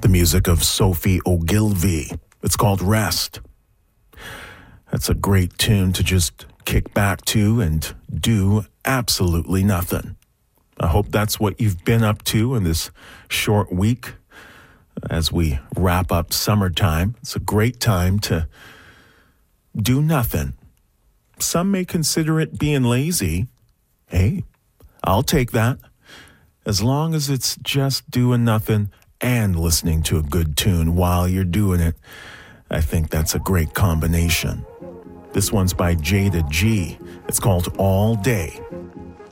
the music of Sophie Ogilvy. It's called Rest. That's a great tune to just kick back to and do absolutely nothing. I hope that's what you've been up to in this short week as we wrap up summertime. It's a great time to do nothing. Some may consider it being lazy. Hey, I'll take that. As long as it's just doing nothing and listening to a good tune while you're doing it, I think that's a great combination. This one's by Jada G. It's called All Day.